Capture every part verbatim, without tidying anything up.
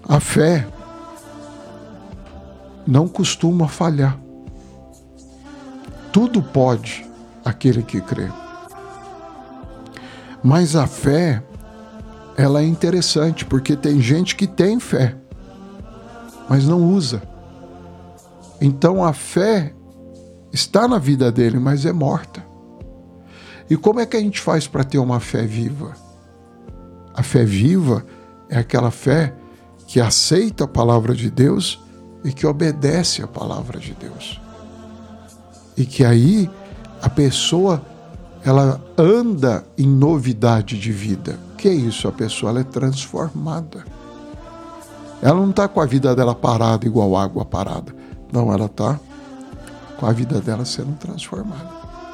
A fé não costuma falhar. Tudo pode aquele que crê. Mas a fé, ela é interessante, porque tem gente que tem fé, mas não usa. Então a fé está na vida dele, mas é morta. E como é que a gente faz para ter uma fé viva? A fé viva é aquela fé que aceita a palavra de Deus e que obedece a palavra de Deus. E que aí a pessoa, ela anda em novidade de vida. O que é isso? A pessoa ela é transformada. Ela não está com a vida dela parada igual água parada. Não, ela está com a vida dela sendo transformada.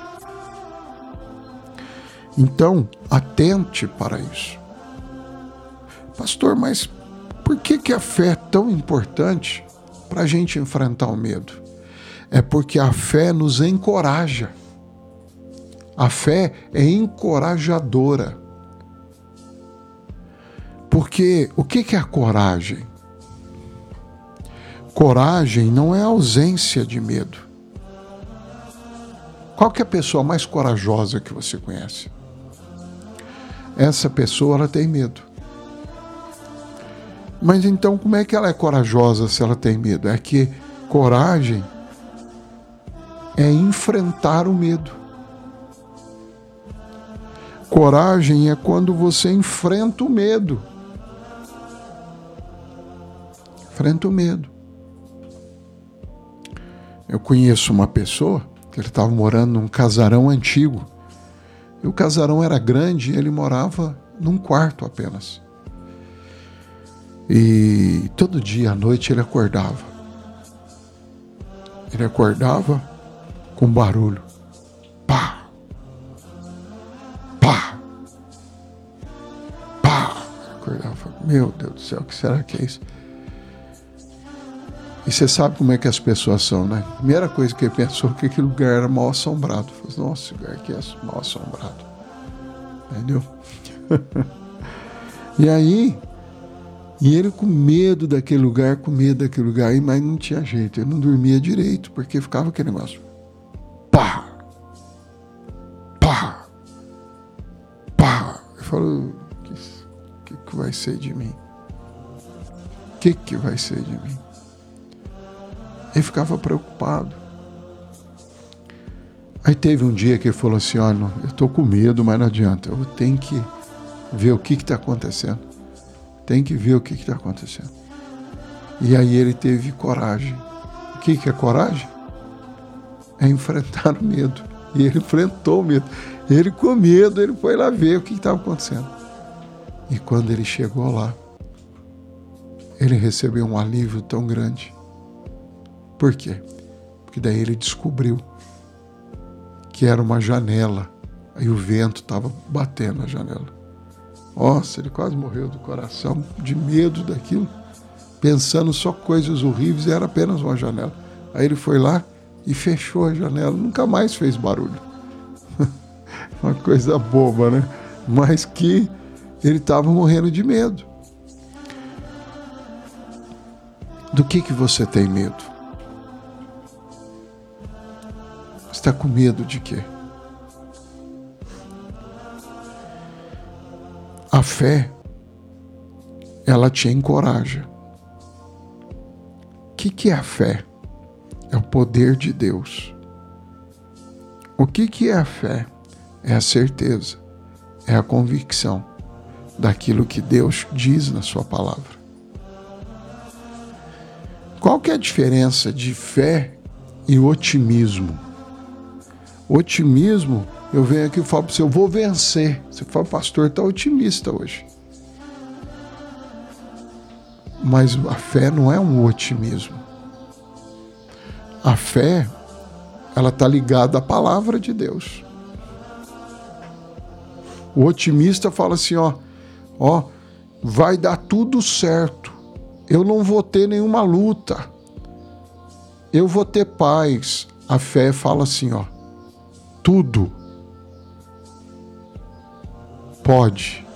Então, atente para isso. Pastor, mas por que que a fé é tão importante para a gente enfrentar o medo? É porque a fé nos encoraja. A fé é encorajadora. Porque o que que é a coragem? Coragem não é ausência de medo. Qual que é a pessoa mais corajosa que você conhece? Essa pessoa, ela tem medo. Mas então, como é que ela é corajosa se ela tem medo? É que coragem é enfrentar o medo. Coragem é quando você enfrenta o medo. Enfrenta o medo. Eu conheço uma pessoa que ele estava morando num casarão antigo. E o casarão era grande e ele morava num quarto apenas. E todo dia à noite ele acordava. Ele acordava com barulho. Pá! Pá! Pá! Acordava. Meu Deus do céu, o que será que é isso? E você sabe como é que as pessoas são, né? Primeira coisa que ele pensou que aquele lugar era mal assombrado. Falei, nossa, esse lugar aqui é mal assombrado. Entendeu? E aí, e ele com medo daquele lugar, com medo daquele lugar, mas não tinha jeito. Ele não dormia direito, porque ficava aquele negócio. Pá! Pá! Pá! Ele falou, o que, que, que vai ser de mim? O que, que vai ser de mim? Ele ficava preocupado. Aí teve um dia que ele falou assim, olha, eu estou com medo, mas não adianta. Eu tenho que ver o que está acontecendo. Tem que ver o que está acontecendo. E aí ele teve coragem. O que, que é coragem? É enfrentar o medo. E ele enfrentou o medo. Ele com medo, ele foi lá ver o que estava acontecendo. E quando ele chegou lá, ele recebeu um alívio tão grande. Por quê? Porque daí ele descobriu que era uma janela. Aí o vento estava batendo na janela. Nossa, ele quase morreu do coração, de medo daquilo, pensando só coisas horríveis, e era apenas uma janela. Aí ele foi lá e fechou a janela, nunca mais fez barulho. Uma coisa boba, né? Mas que ele estava morrendo de medo. Do que que você tem medo? Você está com medo de quê? A fé, ela te encoraja. O que que é a fé? É o poder de Deus. O que que é a fé? É a certeza, é a convicção daquilo que Deus diz na sua palavra. Qual que é a diferença de fé e otimismo? Otimismo, eu venho aqui e falo para você, eu vou vencer. Você fala, pastor, está otimista hoje. Mas a fé não é um otimismo. A fé, ela está ligada à palavra de Deus. O otimista fala assim, ó, ó, vai dar tudo certo. Eu não vou ter nenhuma luta. Eu vou ter paz. A fé fala assim, ó, tudo pode